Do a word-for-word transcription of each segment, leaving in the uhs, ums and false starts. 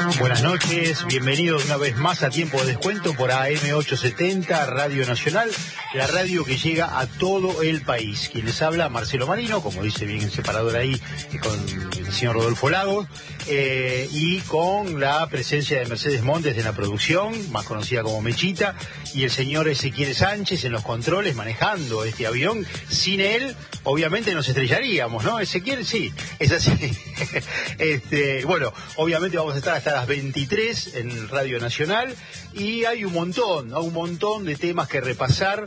Buenas noches, bienvenidos una vez más a Tiempo de Descuento por A M ochocientos setenta, Radio Nacional, la radio que llega a todo el país. Quien les habla, Marcelo Marino, como dice bien el separador ahí, con el señor Rodolfo Lagos, eh, y con la presencia de Mercedes Montes en la producción, más conocida como Mechita, y el señor Ezequiel Sánchez en los controles, manejando este avión. Sin él, obviamente nos estrellaríamos, ¿no? Ezequiel, sí, es así. este, bueno, obviamente vamos a estar hasta las veintitrés en Radio Nacional y hay un montón, ¿no? un montón de temas que repasar.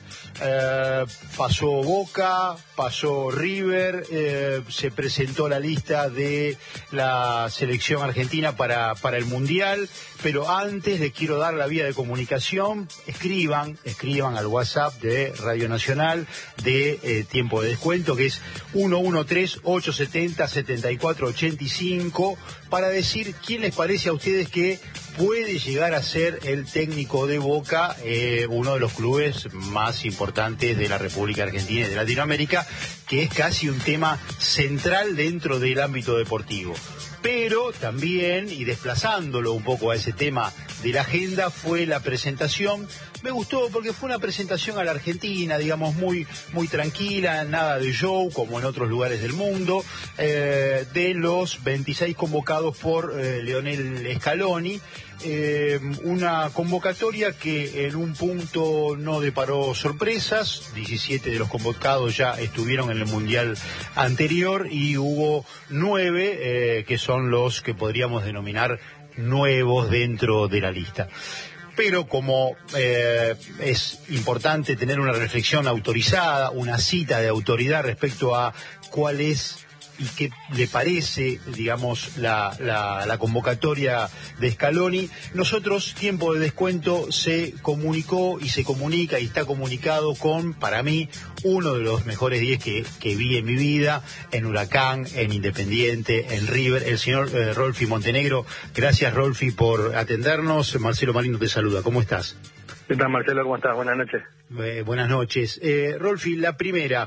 Eh, pasó Boca, pasó River, eh, se presentó la lista de la selección argentina para, para el Mundial, pero antes les quiero dar la vía de comunicación. Escriban, escriban al WhatsApp de Radio Nacional de eh, Tiempo de Descuento, que es uno uno tres, ocho siete cero, siete cuatro ocho cinco, para decir quién les parece a ustedes que puede llegar a ser el técnico de Boca, eh, uno de los clubes más importantes de la República Argentina y de Latinoamérica, que es casi un tema central dentro del ámbito deportivo. Pero también, y desplazándolo un poco a ese tema de la agenda, fue la presentación. Me gustó porque fue una presentación a la Argentina, digamos, muy muy tranquila, nada de show, como en otros lugares del mundo, eh, de los veintiséis convocados por eh, Lionel Scaloni. Eh, una convocatoria que en un punto no deparó sorpresas. diecisiete de los convocados ya estuvieron en el Mundial anterior y hubo nueve eh, que son los que podríamos denominar nuevos dentro de la lista. Pero como eh, es importante tener una reflexión autorizada, una cita de autoridad respecto a cuál es y qué le parece, digamos, la, la, la convocatoria de Scaloni, nosotros, Tiempo de Descuento, se comunicó y se comunica y está comunicado con, para mí, uno de los mejores diez que, que vi en mi vida, en Huracán, en Independiente, en River, el señor eh, Rolfi Montenegro. Gracias, Rolfi, por atendernos. Marcelo Marino te saluda. ¿Cómo estás? ¿Qué tal, Marcelo? ¿Cómo estás? Buenas noches. Eh, buenas noches. Eh, Rolfi, la primera...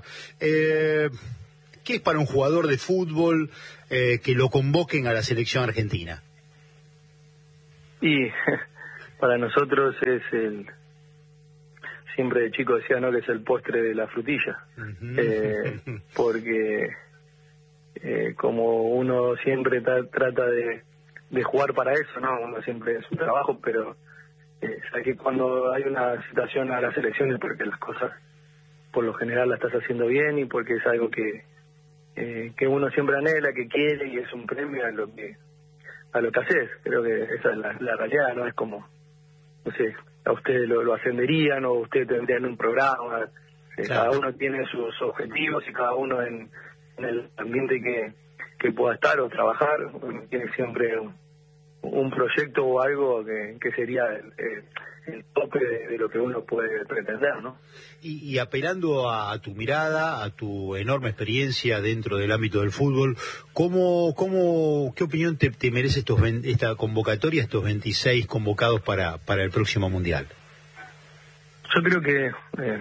Eh, ¿Qué es para un jugador de fútbol eh, que lo convoquen a la selección argentina? Y para nosotros es el... Siempre de chico decía, ¿no?, que es el postre de la frutilla. Uh-huh. eh, porque eh, como uno siempre ta- trata de, de jugar para eso, ¿no? Uno siempre es un trabajo, pero eh, sabe que cuando hay una citación a la selección es porque las cosas por lo general las estás haciendo bien y porque es algo que Eh, que uno siempre anhela, que quiere, y es un premio a lo que a lo que haces. Creo que esa es la, la realidad, no es como, no sé, a ustedes lo, lo ascenderían o ustedes tendrían un programa. Eh, claro. Cada uno tiene sus objetivos y cada uno en, en el ambiente que, que pueda estar o trabajar, uno tiene siempre un, un proyecto o algo que, que sería el, el, el tope de, de lo que uno puede pretender, ¿no? Y, y apelando a, a tu mirada, a tu enorme experiencia dentro del ámbito del fútbol, ¿cómo, cómo, qué opinión te, te merece estos, esta convocatoria, estos veintiséis convocados para, para el próximo Mundial? Yo creo que eh,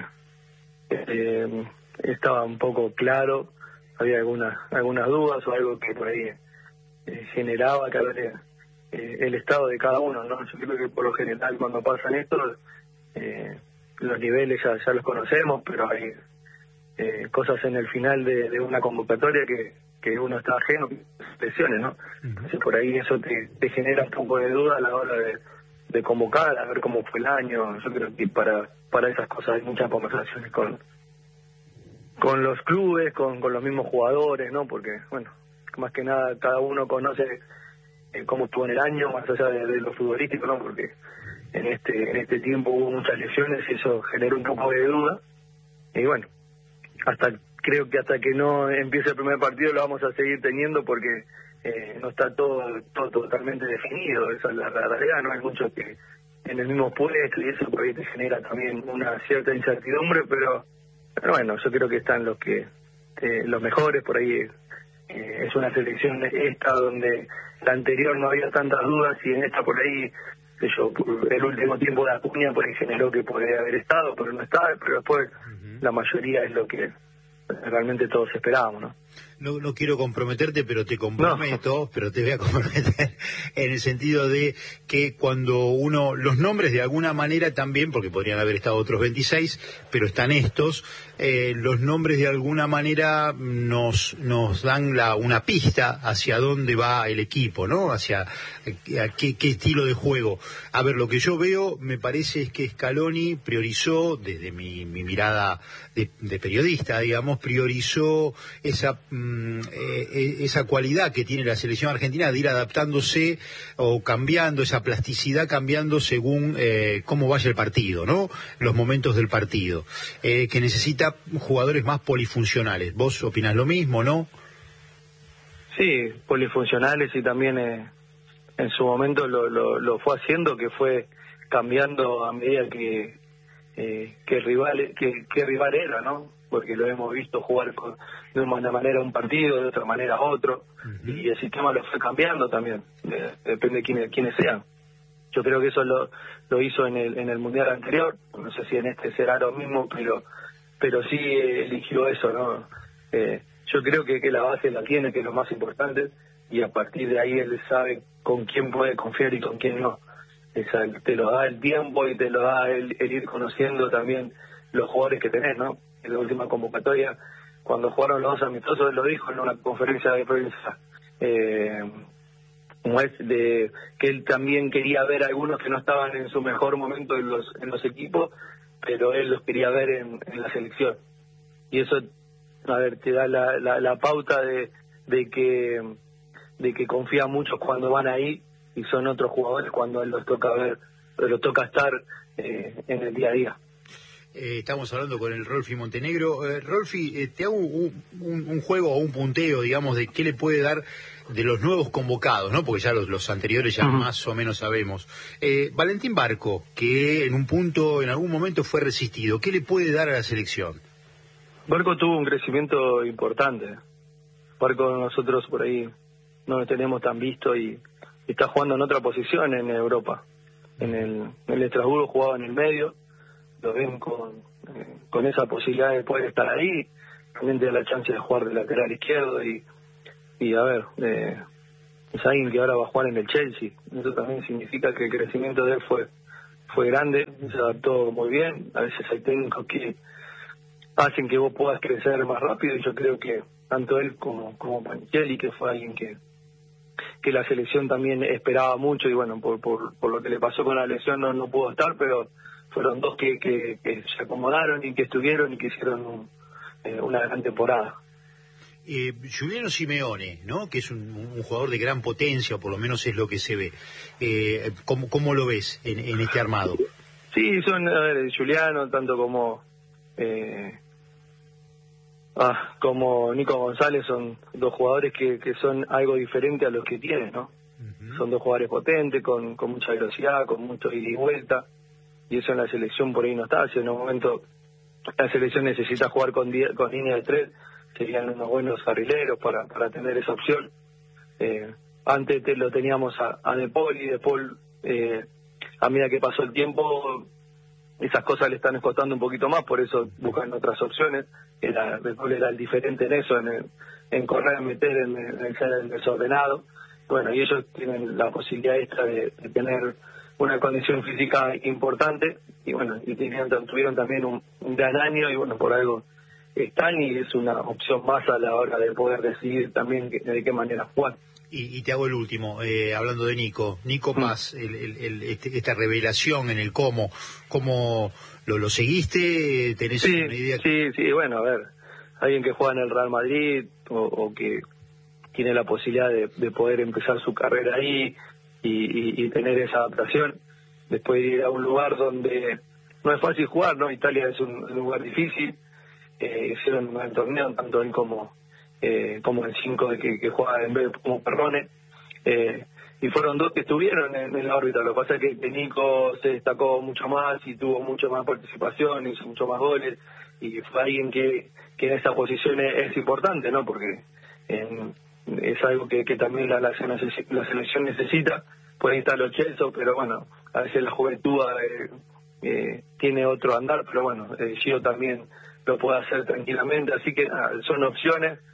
eh, estaba un poco claro, había algunas algunas dudas o algo que por ahí eh, generaba que ver eh, el estado de cada uno, ¿no? Yo creo que por lo general cuando pasan esto, eh, los niveles ya, ya los conocemos, pero hay eh, cosas en el final de, de una convocatoria que, que uno está ajeno, expresiones, ¿no? Uh-huh. Entonces por ahí eso te, te genera un poco de duda a la hora de, de convocar, a ver cómo fue el año. Yo creo que para para esas cosas hay muchas conversaciones con con los clubes, con, con los mismos jugadores, ¿no? Porque, bueno, más que nada cada uno conoce eh, cómo estuvo en el año, más allá de, de lo futbolístico, ¿no? Porque en este en este tiempo hubo muchas lesiones y eso generó un poco de duda. Y bueno, hasta creo que hasta que no empiece el primer partido lo vamos a seguir teniendo porque eh, no está todo, todo totalmente definido. Esa es la, la realidad, no hay mucho que en el mismo puesto y eso por ahí te genera también una cierta incertidumbre, pero, pero bueno, yo creo que están los que eh, los mejores. Por ahí eh, es una selección esta donde la anterior no había tantas dudas y en esta por ahí yo, el último tiempo de Acuña por ahí generó que podría haber estado, pero no estaba, pero después uh-huh. la mayoría es lo que realmente todos esperábamos, ¿no? No, no quiero comprometerte, pero te comprometo, no. pero te voy a comprometer en el sentido de que cuando uno, los nombres de alguna manera también, porque podrían haber estado otros veintiséis, pero están estos, eh, los nombres de alguna manera nos nos dan la, una pista hacia dónde va el equipo, ¿no? Hacia a qué, qué estilo de juego. A ver, lo que yo veo, me parece es que Scaloni priorizó, desde mi, mi mirada de, de periodista, digamos, priorizó esa Eh, esa cualidad que tiene la selección argentina de ir adaptándose o cambiando, esa plasticidad cambiando según eh, cómo vaya el partido, ¿no? Los momentos del partido, eh, que necesita jugadores más polifuncionales. ¿Vos opinás lo mismo, no? Sí, polifuncionales, y también eh, en su momento lo, lo, lo fue haciendo, que fue cambiando a medida que eh, que rival que, que rival era, ¿no? Porque lo hemos visto jugar con, de una manera un partido, de otra manera otro, uh-huh. y el sistema lo fue cambiando también, de, depende de quiénes, quiénes sean. Yo creo que eso lo, lo hizo en el en el mundial anterior, no sé si en este será lo mismo, pero pero sí eligió eso, ¿no? Eh, yo creo que, que la base la tiene, que es lo más importante, y a partir de ahí él sabe con quién puede confiar y con quién no. Esa, te lo da el tiempo y te lo da el, el ir conociendo también los jugadores que tenés, ¿no? En la última convocatoria, cuando jugaron los dos amistosos, él lo dijo en una conferencia de prensa, eh, como es de que él también quería ver a algunos que no estaban en su mejor momento en los en los equipos, pero él los quería ver en, en la selección. Y eso, a ver, te da la, la, la pauta de, de que de que confía mucho cuando van ahí, y son otros jugadores cuando a él los toca ver, los toca estar eh, en el día a día. Eh, estamos hablando con el Rolfi Montenegro. Eh, Rolfi, eh, te hago un, un, un juego o un punteo, digamos, de qué le puede dar de los nuevos convocados, ¿no? Porque ya los, los anteriores ya uh-huh. más o menos sabemos. Eh, Valentín Barco, que en un punto, en algún momento fue resistido, ¿qué le puede dar a la selección? Barco tuvo un crecimiento importante. Barco nosotros por ahí no lo tenemos tan visto y está jugando en otra posición en Europa. En el, en el Estrasburgo jugaba en el medio. Lo ven con, eh, con esa posibilidad de poder estar ahí, también te da la chance de jugar de lateral izquierdo y, y a ver, eh, es alguien que ahora va a jugar en el Chelsea. Eso también significa que el crecimiento de él fue fue grande, se adaptó muy bien. A veces hay técnicos que hacen que vos puedas crecer más rápido, y yo creo que tanto él como, como Panichelli, que fue alguien que que la selección también esperaba mucho, y bueno, por, por, por lo que le pasó con la lesión no, no pudo estar, pero fueron dos que, que, que se acomodaron y que estuvieron y que hicieron un, eh, una gran temporada. Eh, Giuliano Simeone, ¿no? Que es un, un jugador de gran potencia, o por lo menos es lo que se ve. Eh, ¿cómo, ¿Cómo lo ves en, en este armado? Sí, son, a ver, Giuliano, tanto como eh, ah, como Nico González, son dos jugadores que, que son algo diferente a los que tienen, ¿no? Uh-huh. Son dos jugadores potentes, con, con mucha velocidad, con mucho ida y vuelta. Y eso en la selección por ahí no está. Si en un momento la selección necesita jugar con, die, con línea de tres, serían unos buenos carrileros para, para tener esa opción. Eh, antes te, lo teníamos a, a De Paul, y De Paul, eh, a medida que pasó el tiempo, esas cosas le están costando un poquito más, por eso buscan otras opciones. Era, De Paul era el diferente en eso, en, el, en correr, meter, en, en el ser el desordenado. Bueno, y ellos tienen la posibilidad extra de, de tener una condición física importante, y bueno, y tenían, tuvieron también un, un gran año, y bueno, por algo están, y es una opción más a la hora de poder decidir también que, de qué manera jugar. Y, y te hago el último, eh, hablando de Nico, Nico mm. Paz, el, el, el, este, esta revelación en el cómo, ¿cómo lo, lo seguiste? ¿Tenés sí, una idea? Sí, sí, bueno, a ver, alguien que juega en el Real Madrid, o, o que tiene la posibilidad de, de poder empezar su carrera ahí, Y, y, y tener esa adaptación, después de ir a un lugar donde no es fácil jugar, ¿no? Italia es un, un lugar difícil. Eh, hicieron un gran torneo, tanto él como eh, como el cinco de que, que juega en vez como Perrone, eh, y fueron dos que estuvieron en, en la órbita. Lo que pasa es que, que Nico se destacó mucho más y tuvo mucho más participación, hizo mucho más goles, y fue alguien que, que en esa posición es, es importante, ¿no? Porque en, es algo que, que también la, la, la selección necesita. Por ahí está Lo Celso, pero bueno, a veces la juventud eh, eh, tiene otro andar, pero bueno, eh, Gio también lo puede hacer tranquilamente, así que nada, son opciones.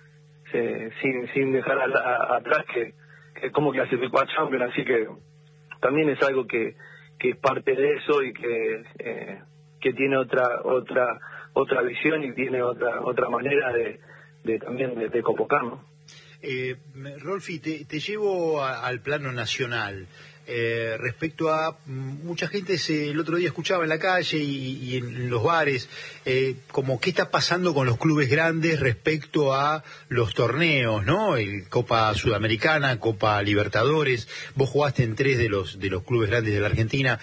se, sin sin dejar a, a, atrás que, que cómo clasificó a Champions, así que también es algo que, que es parte de eso y que eh, que tiene otra otra otra visión y tiene otra otra manera de, de también de, de convocar, ¿no? Eh, Rolfi, te, te llevo a, al plano nacional. Eh, respecto a mucha gente, se, el otro día escuchaba en la calle y, y en los bares, eh, como qué está pasando con los clubes grandes respecto a los torneos, ¿no? El Copa Sudamericana, Copa Libertadores. Vos jugaste en tres de los de los clubes grandes de la Argentina.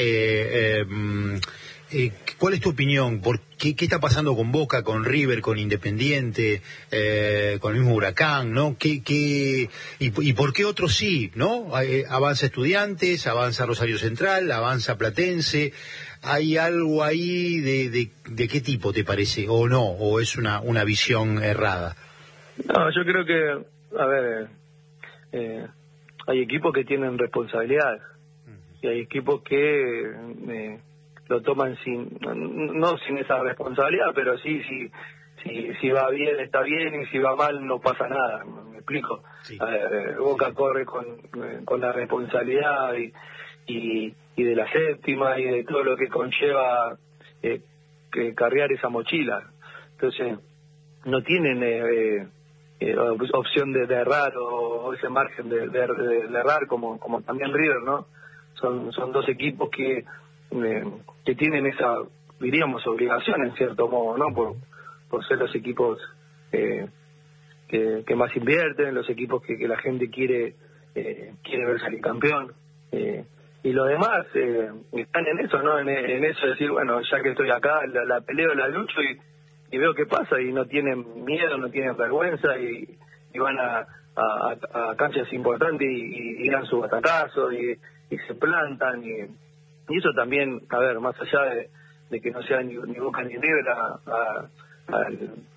Eh, eh, Eh, ¿Cuál es tu opinión? ¿Por qué, qué está pasando con Boca, con River, con Independiente, eh, con el mismo Huracán, ¿no? ¿Qué, qué, y, y por qué otros sí, ¿no? Eh, avanza Estudiantes, avanza Rosario Central, avanza Platense. ¿Hay algo ahí de, de, de qué tipo te parece? ¿O no? ¿O es una, una visión errada? No, yo creo que, a ver, eh, hay equipos que tienen responsabilidades y hay equipos que... Eh, lo toman sin, no sin esa responsabilidad, pero sí, sí, sí, si va bien está bien y si va mal no pasa nada, me explico. Sí. A ver, Boca corre con, con la responsabilidad y, y, y de la séptima y de todo lo que conlleva eh, que cargar esa mochila. Entonces, no tienen eh, eh, opción de, de errar o, o ese margen de, de, de, de errar como, como también River, ¿no? Son, son dos equipos que Eh, que tienen esa, diríamos, obligación en cierto modo, ¿no? Por, por ser los equipos eh, que, que más invierten, los equipos que, que la gente quiere eh, quiere ver salir campeón. Eh, y los demás eh, están en eso, ¿no? En, en eso de decir, bueno, ya que estoy acá, la, la peleo, la lucho y, y veo qué pasa, y no tienen miedo, no tienen vergüenza y, y van a, a, a canchas importantes y, y dan su batacazo y, y se plantan y... Y eso también, a ver, más allá de, de que no sea ni, ni Boca ni River, a, a, al,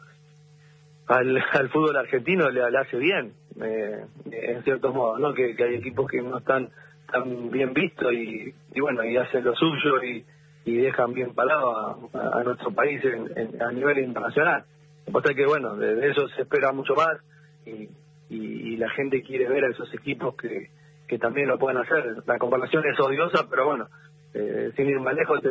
al, al fútbol argentino le, le hace bien, eh, en cierto modo, ¿no? Que, que hay equipos que no están tan bien vistos y, y bueno, y hacen lo suyo y, y dejan bien parado a, a nuestro país en, en, a nivel internacional. Lo que pasa es que, bueno, de, de eso se espera mucho más y, y, y la gente quiere ver a esos equipos que, que también lo pueden hacer. La comparación es odiosa, pero bueno, Eh, sin ir más lejos,